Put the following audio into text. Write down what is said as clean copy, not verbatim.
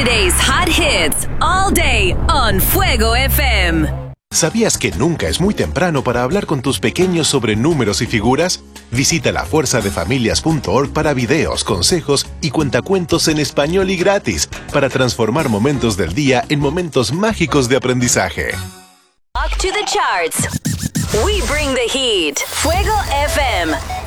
Friday's hot hits all day on Fuego FM. ¿Sabías que nunca es muy temprano para hablar con tus pequeños sobre números y figuras? Visita lafuerzadefamilias.org para videos, consejos y cuentacuentos en español y gratis para transformar momentos del día en momentos mágicos de aprendizaje. Up to the charts. We bring the heat. Fuego FM.